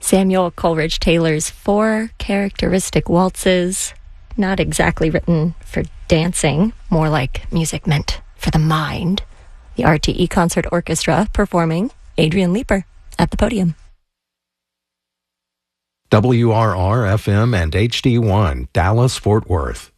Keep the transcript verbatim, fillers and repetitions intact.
Samuel Coleridge Taylor's Four Characteristic Waltzes, not exactly written for dancing, more like music meant for the mind. The R T E Concert Orchestra performing Adrian Leeper at the podium. W R R F M and H D one, Dallas, Fort Worth.